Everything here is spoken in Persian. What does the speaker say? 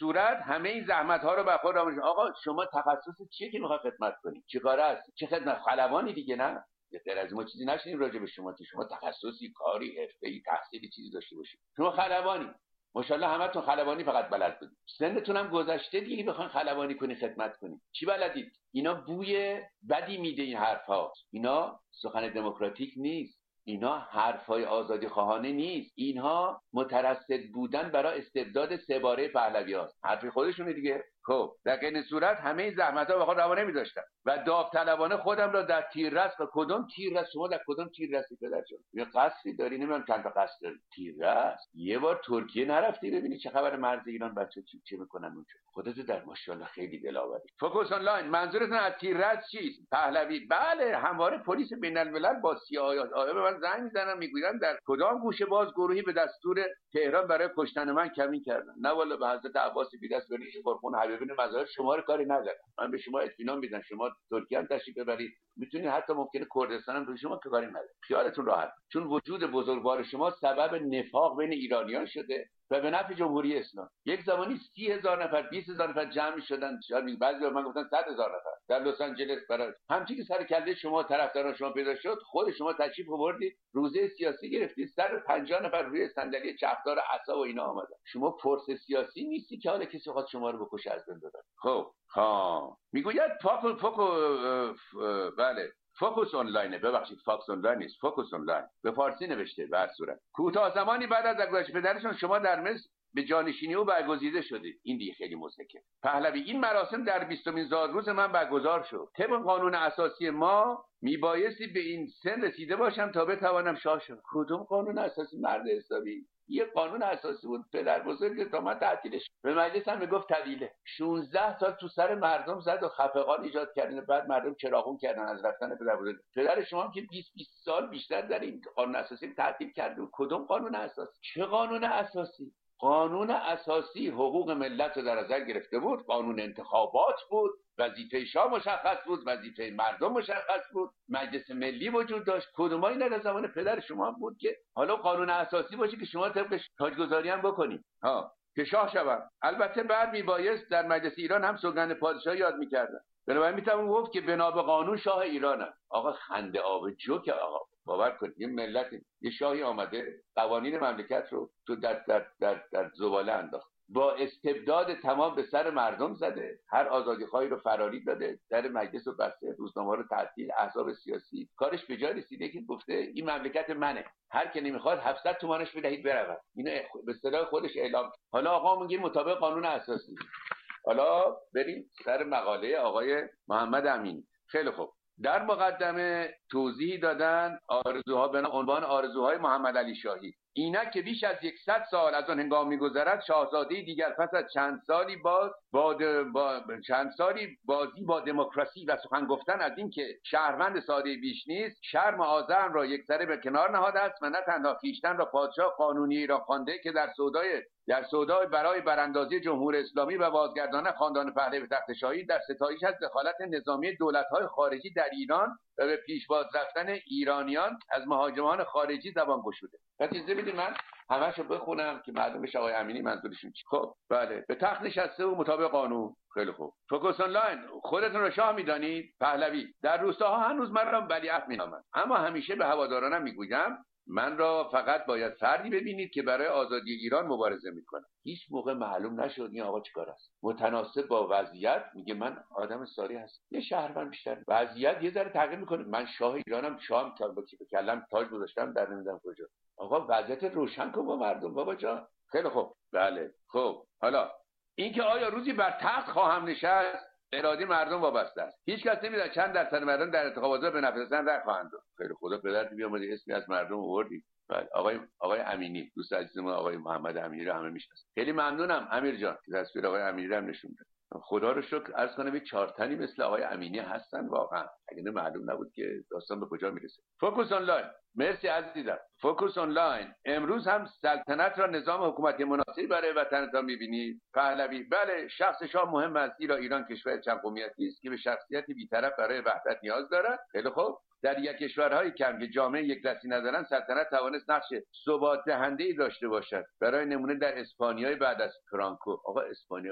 صورت همه این زحمت ها رو به خود آموزش. آقا شما تخصص چیه که میخواد خدمت کنی؟ چه کاره است؟ چه خدمت خلبانی دیگه؟ نه غیر از ما چیزی نشینیم راجع به شما که شما تخصصی، کاری، حرفه‌ای، تحصیلی چیزی داشته باشید. شما خلبانی، ماشاءالله همتون خلبانی فقط بلد بودید. سنتون هم گذشته دیگه، بخواید خلبانی کنی، خدمت کنی. چی بلدید؟ اینا بوی بدی میده این حرفا. اینا سخن دموکراتیک نیست. اینا حرفای آزادی خواهانه نیست. اینها مترصد بودن برای استبداد سه باره پهلوی هاست. حرفی خودشونه دیگه. خب در این صورت همه این زحمت ها به خود روا نمی‌داشتم و داوطلبانه خودم را در تیررس، کدوم تیررس؟ شما در کدوم تیررسی پدر جان؟ یه قصری داری؟ نمیدونم چند تا قصر داری. تیررس یه بار ترکیه نرفتی ببینی چه خبر مرز ایران بچه چی میکنن اونجا؟ خودت در ماشاءالله خیلی دلاوری. فوکوس آنلاین، منظورتون از تیررس چیست؟ پهلوی؟ بله، همواره پلیس بین‌الملل با CIA به من زنگ میزنن میگویند در کدام گوشه باز گروهی به دستور تهران برای کشتن من کمین کردن. نه والا به حضرت عباس بی‌دست برید قرخون حبیبین مظاهر شما رو کاری ندارم. من به شما اطمینان میدم شما ترکیه هم تشریف ببرید، میتونید حتی ممکنه کردستان هم به شما که کاری نداره. خیالتون راحت، چون وجود بزرگوار شما سبب نفاق بین ایرانیان شده و به نفع جمهوری اسلامی. یک زمانی 30,000 نفر 20,000 نفر جمع می‌شدن، شاید بعضی من گفتن 100,000 نفر در لس آنجلس برای همچین که سر کله شما طرفداران شما پیدا شد. خود شما تشریف آوردید، روزه سیاسی گرفتید، 150 نفر روی صندلی چرخدار عصا و اینا آمدن. فرس سیاسی نیستی که حالا کسی خواست شما رو بکشه از بین ببره. خب میگوید بله فوکوس آنلاینه، ببخشید فاکس آنلاین نیست، فوکوس آنلاین به فارسی نوشته. به هر صورت کوتاه زمانی بعد از گذشت پدرشون شما در مصر به جانشینی او برگزیده شدید. این دیگه خیلی مضحکه. پهلوی، این مراسم در 20مین زادروز من برگزار شد. طبق قانون اساسی ما میبایستی به این سن رسیده باشم تا بتوانم شاه شم. کدوم قانون اساسی مرد حسابی؟ یه قانون اساسی بود پدر بزرگ تا من تعطیلش. به مجلس هم میگفت طویله. 16 سال تو سر مردم زد و خفقان ایجاد کردن، بعد مردم چراغون کردن از رفتن پدر بزرگ. پدر شما هم که 20 سال بیشتر در این قانون اساسی تعطیل کرد. کدوم قانون اساسی؟ چه قانون اساسی؟ قانون اساسی حقوق ملت رو در نظر گرفته بود. قانون انتخابات بود، وظیفه شاه مشخص بود، وظیفه مردم مشخص بود، مجلس ملی وجود داشت. کدوم اینا در زمان پدر شما بود که حالا قانون اساسی باشه که شما طبق تاجگذاری هم بکنید که شاه شوم. البته بعد میبایست در مجلس ایران هم سوگند پادشاهی یاد میکردن. بنابراین میتونم گفت که بنا به قانون شاه ایرانم. آقا خنده آب جوک. آقا باور کنید یه ملت، یه شاهی آمده قوانین مملکت رو تو در زباله انداخت، با استبداد تمام به سر مردم زده، هر آزادیخواهی رو فراری داده، در مجلس رو بسته، روزنامه رو تعطیل، احزاب سیاسی. کارش به جای رسیده که گفته این مملکت منه، هر کی نمیخواد 700 تومانش بدهید برود. اینو به اصطلاح خودش اعلام. حالا آقا میگه مطابق قانون اساسی. حالا بریم سر مقاله آقای محمد امینی. خیلی خوب. در مقدمه توضیحی دادن آرزوها به عنوان آرزوهای محمد علی شاهی. اینک که بیش از 100 سال از آن هنگام می‌گذرد، شاهزاده دیگر پس از چند سالی بازی با دموکراسی و سخن گفتن از این که شهروند ساده بیش نیست، شرم و آزرم را یکسره به کنار نهاده است و نه تنها خویشتن را پادشاه قانونی ایران خوانده که در سودای برای براندازی جمهور اسلامی و بازگرداندن خاندان پهلوی به تخت شاهی، در ستایش از دخالت نظامی دولت‌های خارجی در ایران و به پیشواز رفتن ایرانیان از مهاجمان خارجی زبان گشوده. اجازه بدید من همه‌شو بخونم که معلوم بشه آقای امینی منظورشون چیه. خب بله، به تخت نشسته و مطابق قانون. خیلی خوب. فوکوس آنلاین، خودتون رو شاه می‌دانید؟ پهلوی، در روستاها هنوز من را ولیعهد می‌نامند، اما همیشه به هوادارانم میگویم من را فقط باید فردی ببینید که برای آزادی ایران مبارزه میکنه. هیچ موقع معلوم نشد این آقا چیکار است. متناسب با وضعیت میگه من آدم ساری هستم، یه شهروند بیشتر. وضعیت یه ذره تغییر میکنه. من شاه ایرانم، شام با کی بکلم تاج گذاشتم در نمیدونم کجا. آقا وضعیت روشن کن با مردم بابا جان. خیلی خوب. بله خب، حالا اینکه آیا روزی بر تخت خواهم نشست، اراده مردم وابسته است. هیچ کس نمیدونه چند درصد مردم در انتخابات به نفع زن رأی خواهند داد. خیلی خدا پدرت بیامرزه، اسمی از مردم آوردی. بله آقای امینی، دوست عزیز ما آقای محمد امینی رو همه میشناسن. خیلی ممنونم امیر جان که تصویر آقای امینی رو هم نشون داد. خدا رو شکر عرض کنم یک 4 تنی مثل آقای امینی هستن واقعا. اگه معلوم نبود که داستان به کجا میرسه. فوکوس آنلاین، مرسی عزیزم. فوکوس آنلاین، امروز هم سلطنت را نظام حکومتی مناسبی برای وطنتان می‌بینید؟ پهلوی، بله، شخص شاه مهم است، زیرا ایران کشور چند قومیتی است که به شخصیتی بی‌طرف برای وحدت نیاز دارد. خیلی خوب. در یک کشورهای کم که جامعه یک دستی ندارند، سلطنت توانست نقش ثبات دهنده‌ای داشته باشد. برای نمونه در اسپانیای بعد از فرانکو. آقا اسپانیا